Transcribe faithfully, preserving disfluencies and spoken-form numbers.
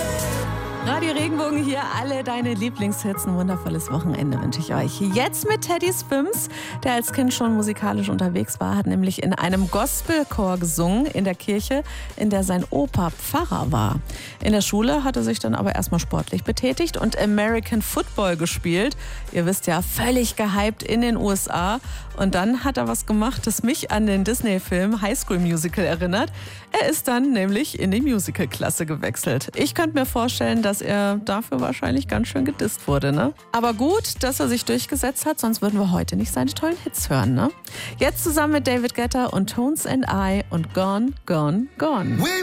Radio Regenbogen hier, alle deine Lieblingshits. Ein wundervolles Wochenende wünsche ich euch. Jetzt mit Teddy Swims, der als Kind schon musikalisch unterwegs war, hat nämlich in einem Gospelchor gesungen in der Kirche, in der sein Opa Pfarrer war. In der Schule hat er sich dann aber erstmal sportlich betätigt und American Football gespielt. Ihr wisst ja, völlig gehypt in den U S A. Und dann hat er was gemacht, das mich an den Disney-Film High School Musical erinnert. Er ist dann nämlich in die Musical-Klasse gewechselt. Ich könnte mir vorstellen, dass er dafür wahrscheinlich ganz schön gedisst wurde, ne? Aber gut, dass er sich durchgesetzt hat, sonst würden wir heute nicht seine tollen Hits hören, ne? Jetzt zusammen mit David Guetta und Tones and I und Gone, Gone, Gone.